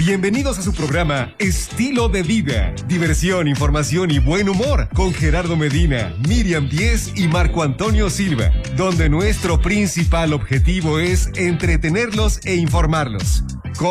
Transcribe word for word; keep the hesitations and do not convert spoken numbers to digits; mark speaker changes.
Speaker 1: Bienvenidos a su programa Estilo de Vida. Diversión, información y buen humor con Gerardo Medina, Miriam Díez y Marco Antonio Silva, donde nuestro principal objetivo es entretenerlos e informarlos.